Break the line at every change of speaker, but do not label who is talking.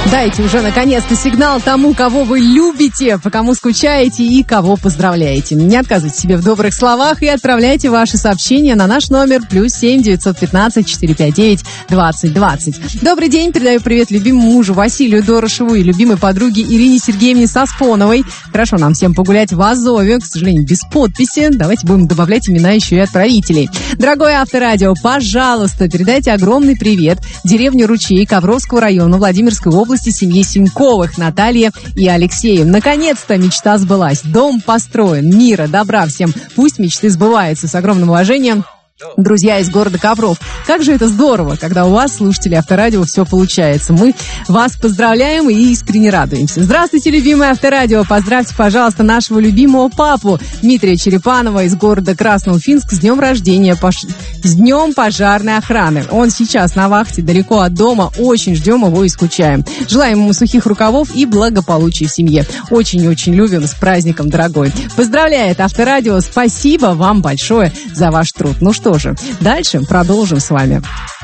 Дайте уже, наконец-то, сигнал тому, кого вы любите, по кому скучаете и кого поздравляете. Не отказывайте себе в добрых словах и отправляйте ваши сообщения на наш номер +7 915 459 2020. Добрый день, передаю привет любимому мужу Василию Дорошеву и любимой подруге Ирине Сергеевне Саспоновой. Хорошо нам всем погулять в Азове, к сожалению, без подписи. Давайте будем добавлять имена еще и отправителей. Дорогое Авторадио, пожалуйста, передайте огромный привет деревне Ручей Ковровского района Владимирской области семье Синьковых Наталье и Алексею. Наконец-то мечта сбылась. Дом построен. Мира, добра всем. Пусть мечты сбываются. С огромным уважением, друзья из города Ковров. Как же это здорово, когда у вас, слушатели Авторадио, все получается. Мы вас поздравляем и искренне радуемся. Здравствуйте, любимое Авторадио. Поздравьте, пожалуйста, нашего любимого папу Дмитрия Черепанова из города Красноуфимск с днем рождения, с днем пожарной охраны. Он сейчас на вахте, далеко от дома. Очень ждем его и скучаем. Желаем ему сухих рукавов и благополучия в семье. Очень-очень любим. С праздником, дорогой. Поздравляет Авторадио. Спасибо вам большое за ваш труд. Ну что же, дальше продолжим с вами.